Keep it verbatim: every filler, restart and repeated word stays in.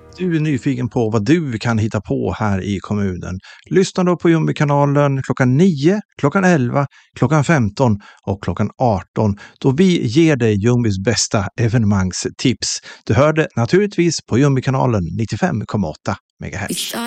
Du är nyfiken på vad du kan hitta på här i kommunen. Lyssna då på Jumbi-kanalen klockan nio, klockan elva, klockan femton och klockan arton då vi ger dig Jumbis bästa evenemangstips. Du hörde naturligtvis på Jumbi-kanalen nittiofem komma åtta megahertz.